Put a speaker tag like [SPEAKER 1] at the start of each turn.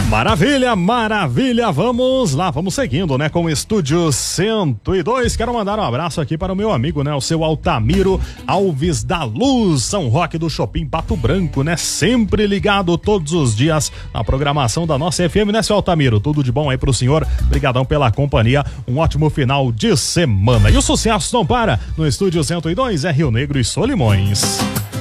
[SPEAKER 1] Maravilha, maravilha, vamos lá, vamos seguindo, né, com o Estúdio 102, quero mandar um abraço aqui para o meu amigo, né, o seu Altamiro Alves da Luz, São Roque do Shopping Pato Branco, né, sempre ligado todos os dias na programação da nossa FM, né, seu Altamiro, tudo de bom aí pro senhor, brigadão pela companhia, um ótimo final de semana, e o sucesso não para, no Estúdio 102 é Rio Negro e Solimões.